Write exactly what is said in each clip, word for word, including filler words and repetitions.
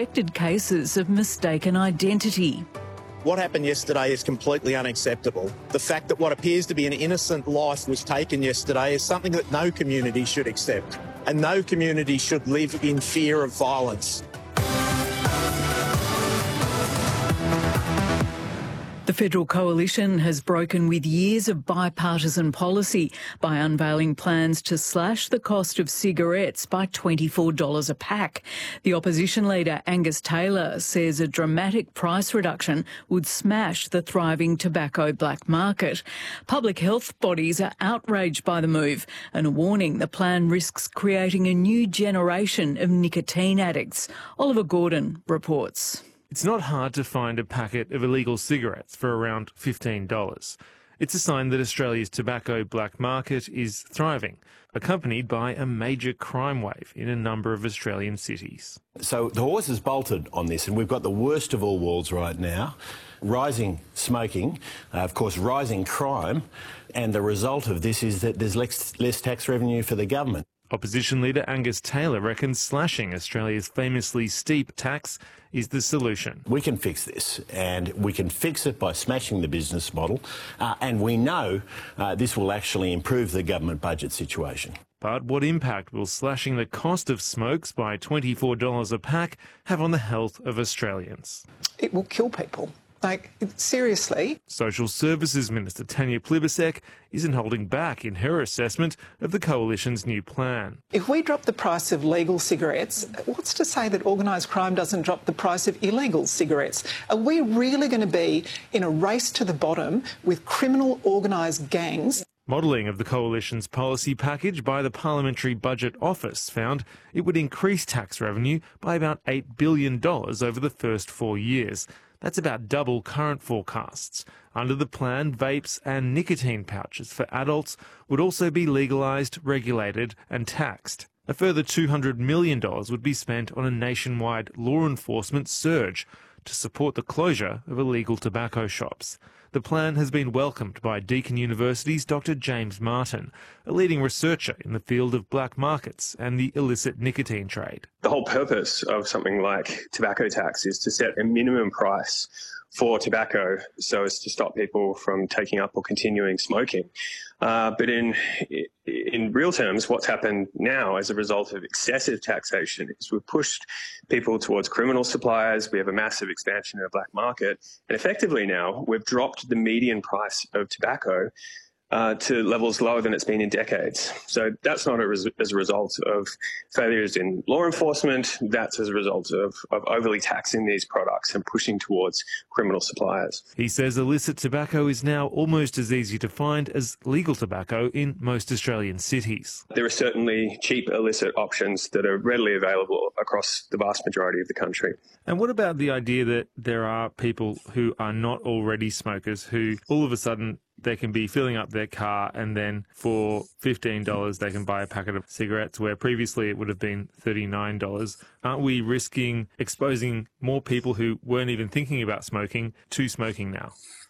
suspected cases of mistaken identity. What happened yesterday is completely unacceptable. The fact that what appears to be an innocent life was taken yesterday is something that no community should accept, and no community should live in fear of violence. The federal coalition has broken with years of bipartisan policy by unveiling plans to slash the cost of cigarettes by twenty-four dollars a pack. The opposition leader Angus Taylor says a dramatic price reduction would smash the thriving tobacco black market. Public health bodies are outraged by the move and are warning the plan risks creating a new generation of nicotine addicts. Oliver Gordon reports. It's not hard to find a packet of illegal cigarettes for around fifteen dollars. It's a sign that Australia's tobacco black market is thriving, accompanied by a major crime wave in a number of Australian cities. So the horse has bolted on this, and we've got the worst of all worlds right now. Rising smoking, uh, of course, rising crime, and the result of this is that there's less, less tax revenue for the government. Opposition leader Angus Taylor reckons slashing Australia's famously steep tax is the solution. We can fix this, and we can fix it by smashing the business model, uh, and we know uh, this will actually improve the government budget situation. But what impact will slashing the cost of smokes by twenty-four dollars a pack have on the health of Australians? It will kill people. Like, seriously. Social Services Minister Tanya Plibersek isn't holding back in her assessment of the Coalition's new plan. If we drop the price of legal cigarettes, what's to say that organised crime doesn't drop the price of illegal cigarettes? Are we really going to be in a race to the bottom with criminal organised gangs? Modelling of the Coalition's policy package by the Parliamentary Budget Office found it would increase tax revenue by about eight billion dollars over the first four years. That's about double current forecasts. Under the plan, vapes and nicotine pouches for adults would also be legalised, regulated and taxed. A further two hundred million dollars would be spent on a nationwide law enforcement surge to support the closure of illegal tobacco shops. The plan has been welcomed by Deakin University's Doctor James Martin, a leading researcher in the field of black markets and the illicit nicotine trade. The whole purpose of something like tobacco tax is to set a minimum price for tobacco so as to stop people from taking up or continuing smoking. Uh, but in in real terms, what's happened now as a result of excessive taxation is we've pushed people towards criminal suppliers. We have a massive expansion of the black market. And effectively now, we've dropped the median price of tobacco Uh, to levels lower than it's been in decades. So that's not a res- as a result of failures in law enforcement. That's as a result of, of overly taxing these products and pushing towards criminal suppliers. He says illicit tobacco is now almost as easy to find as legal tobacco in most Australian cities. There are certainly cheap illicit options that are readily available across the vast majority of the country. And what about the idea that there are people who are not already smokers who all of a sudden they can be filling up their car and then for fifteen dollars they can buy a packet of cigarettes where previously it would have been thirty-nine dollars. Aren't we risking exposing more people who weren't even thinking about smoking to smoking now?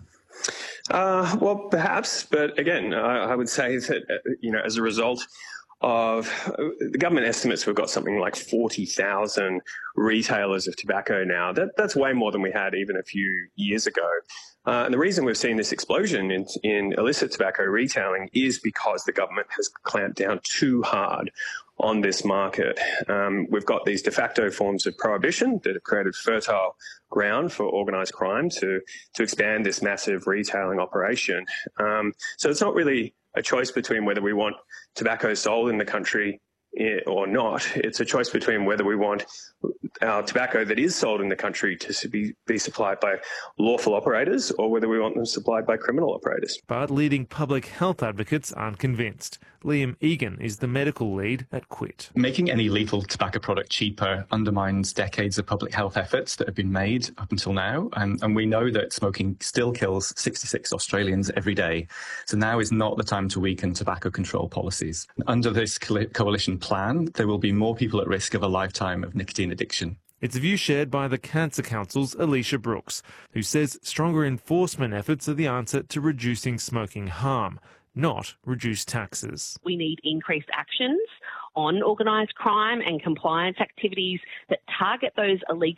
Uh, well, perhaps. But again, I, I would say that, uh, you know, as a result of uh, the government estimates, we've got something like forty thousand retailers of tobacco now. That, that's way more than we had even a few years ago. Uh, and the reason we've seen this explosion in, in illicit tobacco retailing is because the government has clamped down too hard on this market. Um, we've got these de facto forms of prohibition that have created fertile ground for organised crime to, to expand this massive retailing operation. Um, so it's not really a choice between whether we want tobacco sold in the country or not. It's a choice between whether we want our tobacco that is sold in the country to be, be supplied by lawful operators or whether we want them supplied by criminal operators. But leading public health advocates aren't convinced. Liam Egan is the medical lead at Quit. Making any lethal tobacco product cheaper undermines decades of public health efforts that have been made up until now. And, and we know that smoking still kills sixty-six Australians every day. So now is not the time to weaken tobacco control policies. Under this coalition plan, there will be more people at risk of a lifetime of nicotine addiction. It's a view shared by the Cancer Council's Alicia Brooks, who says stronger enforcement efforts are the answer to reducing smoking harm, not reduced taxes. We need increased actions on organised crime and compliance activities that target those illegal